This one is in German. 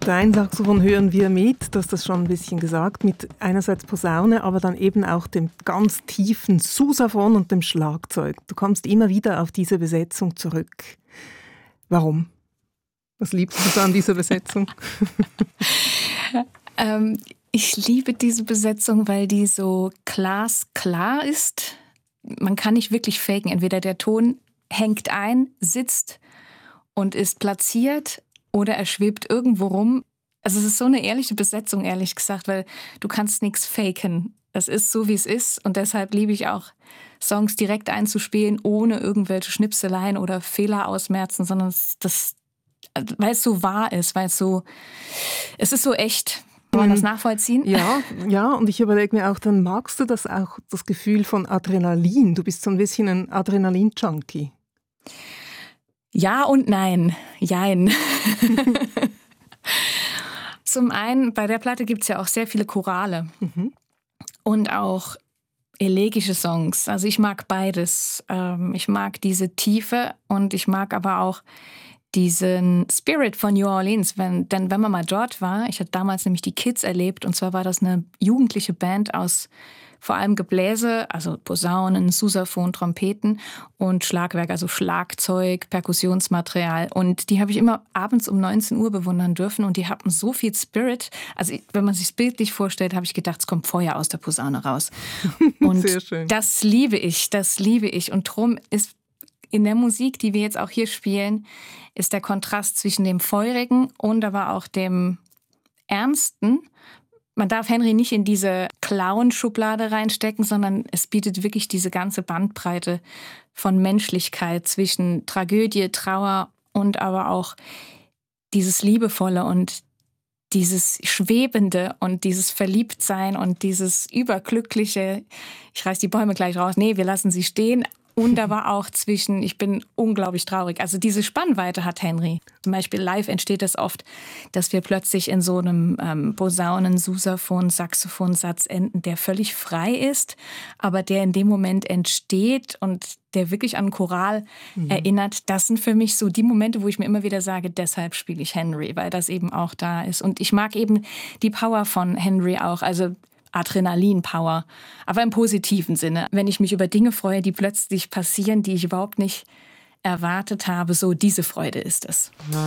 Dein Saxophon hören wir mit, du hast das schon ein bisschen gesagt, mit einerseits Posaune, aber dann eben auch dem ganz tiefen Sousaphon und dem Schlagzeug. Du kommst immer wieder auf diese Besetzung zurück. Warum? Was liebst du so an dieser Besetzung? Ich liebe diese Besetzung, weil die so glasklar ist. Man kann nicht wirklich faken. Entweder der Ton hängt ein, sitzt und ist platziert oder er schwebt irgendwo rum. Also es ist so eine ehrliche Besetzung, ehrlich gesagt, weil du kannst nichts faken. Es ist so, wie es ist und deshalb liebe ich auch, Songs direkt einzuspielen, ohne irgendwelche Schnipseleien oder Fehler ausmerzen, sondern weil es so wahr ist, es ist so echt. Kann man das nachvollziehen? Ja, und ich überlege mir auch, dann magst du das auch, das Gefühl von Adrenalin. Du bist so ein bisschen ein Adrenalin-Junkie. Ja und nein. Jein. Zum einen, bei der Platte gibt es ja auch sehr viele Chorale und auch elegische Songs. Also ich mag beides. Ich mag diese Tiefe und ich mag aber auch diesen Spirit von New Orleans. Denn wenn man mal dort war, ich hatte damals nämlich die Kids erlebt und zwar war das eine jugendliche Band aus vor allem Gebläse, also Posaunen, Sousaphon, Trompeten und Schlagwerk, also Schlagzeug, Perkussionsmaterial. Und die habe ich immer abends um 19 Uhr bewundern dürfen und die hatten so viel Spirit. Also wenn man sich es bildlich vorstellt, habe ich gedacht, es kommt Feuer aus der Posaune raus. Und sehr schön. Das liebe ich. Und drum ist in der Musik, die wir jetzt auch hier spielen, ist der Kontrast zwischen dem Feurigen und aber auch dem Ernsten. Man darf Henry nicht in diese Clown-Schublade reinstecken, sondern es bietet wirklich diese ganze Bandbreite von Menschlichkeit zwischen Tragödie, Trauer und aber auch dieses Liebevolle und dieses Schwebende und dieses Verliebtsein und dieses Überglückliche. Ich reiß die Bäume gleich raus. Nee, wir lassen sie stehen. Und aber auch zwischen, ich bin unglaublich traurig. Also diese Spannweite hat Henry. Zum Beispiel live entsteht es oft, dass wir plötzlich in so einem Posaunen-, Sousaphon-, Saxophonsatz enden, der völlig frei ist, aber der in dem Moment entsteht und der wirklich an Choral erinnert. Das sind für mich so die Momente, wo ich mir immer wieder sage, deshalb spiele ich Henry, weil das eben auch da ist. Und ich mag eben die Power von Henry auch, also Adrenalin-Power, aber im positiven Sinne. Wenn ich mich über Dinge freue, die plötzlich passieren, die ich überhaupt nicht erwartet habe, so diese Freude ist es.